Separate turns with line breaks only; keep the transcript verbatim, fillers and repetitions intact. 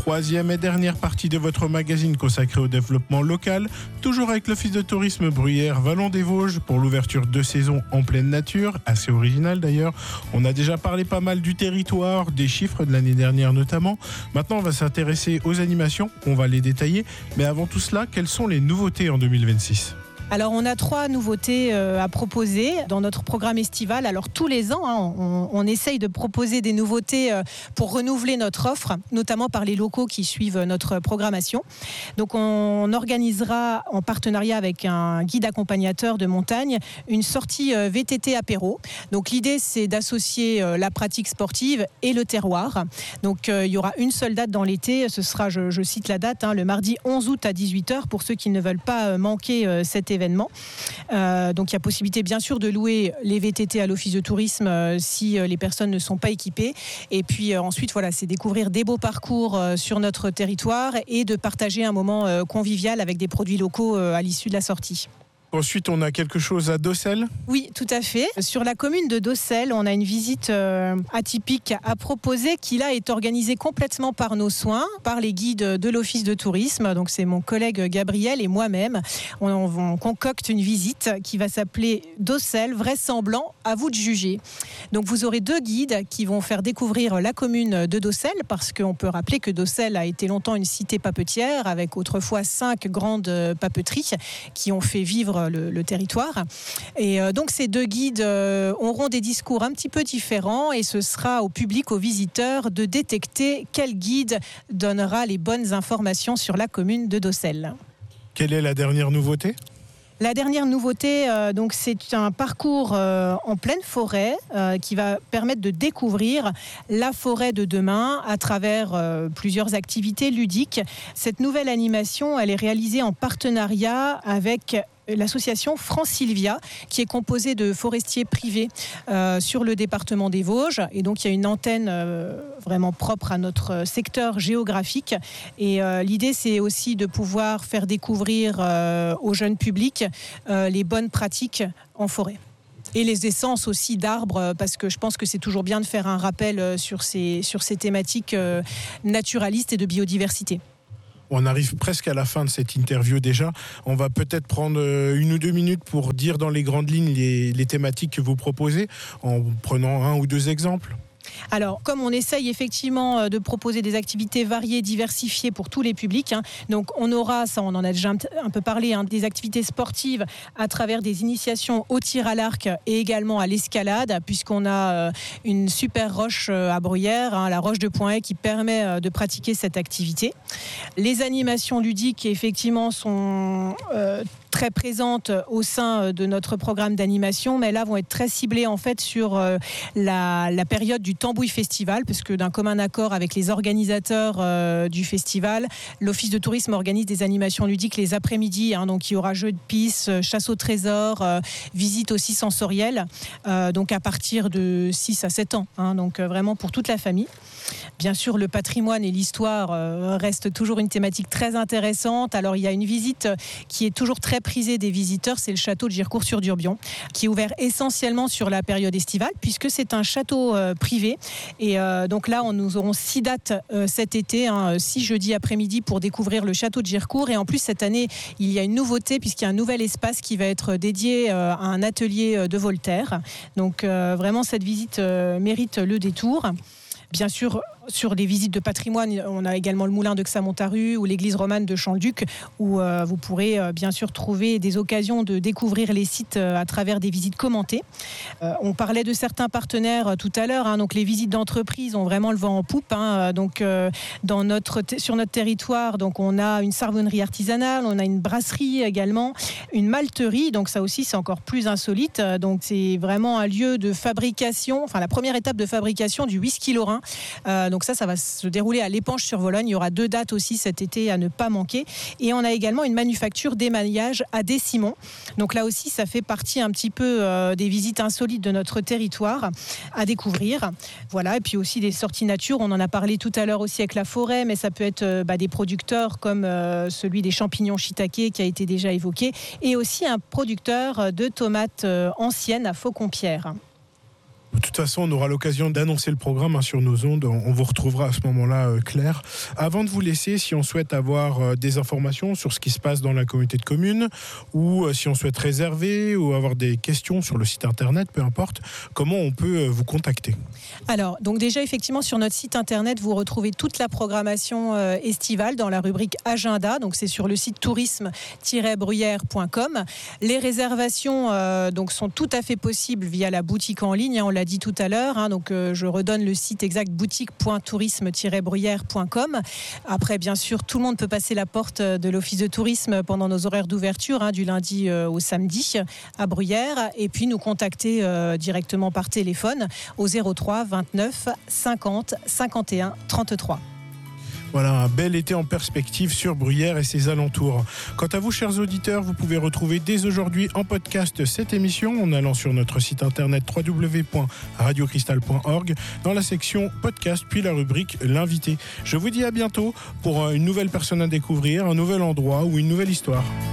troisième et dernière partie de votre magazine consacré au développement local, toujours avec l'Office de tourisme Bruyères Vallon des Vosges pour l'ouverture de saison en pleine nature, assez original d'ailleurs. On a déjà parlé pas mal du territoire, des chiffres de l'année dernière notamment. Maintenant, on va s'intéresser aux animations, on va les détailler. Mais avant tout cela, quelles sont les nouveautés en deux mille vingt-six ?
Alors on a trois nouveautés euh, à proposer dans notre programme estival. Alors tous les ans, hein, on, on essaye de proposer des nouveautés euh, pour renouveler notre offre, notamment par les locaux qui suivent notre programmation. Donc on organisera en partenariat avec un guide accompagnateur de montagne une sortie euh, V T T apéro. Donc l'idée c'est d'associer euh, la pratique sportive et le terroir. Donc euh, il y aura une seule date dans l'été, ce sera, je, je cite la date, hein, le mardi onze août à dix-huit heures pour ceux qui ne veulent pas euh, manquer euh, cet événement. événement. Euh, donc il y a possibilité bien sûr de louer les V T T à l'office de tourisme euh, si euh, les personnes ne sont pas équipées. Et puis euh, ensuite voilà, c'est découvrir des beaux parcours euh, sur notre territoire et de partager un moment euh, convivial avec des produits locaux euh, à l'issue de la sortie.
Ensuite, on a quelque chose à Docelles ?
Oui, tout à fait. Sur la commune de Docelles, on a une visite euh, atypique à proposer qui là est organisée complètement par nos soins, par les guides de l'office de tourisme. Donc c'est mon collègue Gabriel et moi-même. On, on concocte une visite qui va s'appeler Docelles, vraisemblant, à vous de juger. Donc vous aurez deux guides qui vont faire découvrir la commune de Docelles, parce qu'on peut rappeler que Docelles a été longtemps une cité papetière avec autrefois cinq grandes papeteries qui ont fait vivre Le, le territoire. Et euh, donc ces deux guides euh, auront des discours un petit peu différents et ce sera au public, aux visiteurs, de détecter quel guide donnera les bonnes informations sur la commune de Docelles.
Quelle est la dernière nouveauté ?
La dernière nouveauté, euh, donc, c'est un parcours euh, en pleine forêt euh, qui va permettre de découvrir la forêt de demain à travers euh, plusieurs activités ludiques. Cette nouvelle animation, elle est réalisée en partenariat avec l'association Francilvia, qui est composée de forestiers privés euh, sur le département des Vosges. Et donc, il y a une antenne euh, vraiment propre à notre secteur géographique. Et euh, l'idée, c'est aussi de pouvoir faire découvrir euh, au jeune public euh, les bonnes pratiques en forêt. Et les essences aussi d'arbres, parce que je pense que c'est toujours bien de faire un rappel sur ces, sur ces thématiques euh, naturalistes et de biodiversité.
On arrive presque à la fin de cette interview déjà. On va peut-être prendre une ou deux minutes pour dire dans les grandes lignes les, les thématiques que vous proposez, en prenant un ou deux exemples.
Alors, comme on essaye effectivement de proposer des activités variées, diversifiées pour tous les publics, hein, donc on aura, ça on en a déjà un peu parlé, hein, des activités sportives à travers des initiations au tir à l'arc et également à l'escalade, puisqu'on a euh, une super roche euh, à Bruyères, hein, la roche de Pointet, qui permet euh, de pratiquer cette activité. Les animations ludiques, effectivement, sont euh, très présentes au sein de notre programme d'animation, mais là vont être très ciblées en fait sur euh, la, la période du Tambouille Festival, parce que d'un commun accord avec les organisateurs euh, du festival, l'Office de tourisme organise des animations ludiques les après-midi, hein, donc il y aura jeux de piste, chasse au trésor, euh, visite aussi sensorielle, euh, donc à partir de six à sept ans, hein, donc euh, vraiment pour toute la famille. Bien sûr, le patrimoine et l'histoire euh, restent toujours une thématique très intéressante. Alors, il y a une visite qui est toujours très prisée des visiteurs, c'est le château de Girecourt-sur-Durbion, qui est ouvert essentiellement sur la période estivale, puisque c'est un château euh, privé. Et euh, donc là, on, nous aurons six dates euh, cet été, hein, six jeudis après-midi pour découvrir le château de Girecourt. Et en plus, cette année, il y a une nouveauté, puisqu'il y a un nouvel espace qui va être dédié euh, à un atelier de Voltaire. Donc, euh, vraiment, cette visite euh, mérite le détour. Bien sûr, sur les visites de patrimoine, on a également le moulin de Xamontaru ou l'église romane de Champ-le-Duc, où euh, vous pourrez euh, bien sûr trouver des occasions de découvrir les sites euh, à travers des visites commentées. Euh, on parlait de certains partenaires euh, tout à l'heure, hein, donc les visites d'entreprise ont vraiment le vent en poupe. Hein, donc euh, dans notre t- sur notre territoire, donc on a une savonnerie artisanale, on a une brasserie également, une malterie. Donc ça aussi c'est encore plus insolite. Donc c'est vraiment un lieu de fabrication, enfin la première étape de fabrication du whisky lorrain. Euh, donc Donc ça, ça va se dérouler à l'Épanche-sur-Vologne. Il y aura deux dates aussi cet été à ne pas manquer. Et on a également une manufacture d'émaillage à Des-Simons. Donc là aussi, ça fait partie un petit peu euh, des visites insolites de notre territoire à découvrir. Voilà. Et puis aussi des sorties nature. On en a parlé tout à l'heure aussi avec la forêt, mais ça peut être euh, bah, des producteurs comme euh, celui des champignons shiitake qui a été déjà évoqué, et aussi un producteur de tomates euh, anciennes à Faucon-Pierre.
De toute façon, on aura l'occasion d'annoncer le programme hein, sur nos ondes. On vous retrouvera à ce moment-là, euh, Claire. Avant de vous laisser, si on souhaite avoir euh, des informations sur ce qui se passe dans la communauté de communes, ou euh, si on souhaite réserver, ou avoir des questions sur le site internet, peu importe, comment on peut euh, vous contacter ?
Alors, donc déjà, effectivement, sur notre site internet, vous retrouvez toute la programmation euh, estivale dans la rubrique Agenda. Donc, c'est sur le site tourisme tiret bruyère point com. Les réservations euh, donc, sont tout à fait possibles via la boutique en ligne. Hein, on l'a dit tout à l'heure. Hein, donc, euh, je redonne le site exact boutique point tourisme tiret bruyère point com. Après, bien sûr, tout le monde peut passer la porte de l'office de tourisme pendant nos horaires d'ouverture, hein, du lundi euh, au samedi à Bruyères. Et puis, nous contacter euh, directement par téléphone au zéro trois vingt-neuf cinquante cinquante et un trente-trois.
Voilà, un bel été en perspective sur Bruyères et ses alentours. Quant à vous, chers auditeurs, vous pouvez retrouver dès aujourd'hui en podcast cette émission en allant sur notre site internet w w w point radio cristal point org dans la section podcast, puis la rubrique L'invité. Je vous dis à bientôt pour une nouvelle personne à découvrir, un nouvel endroit ou une nouvelle histoire.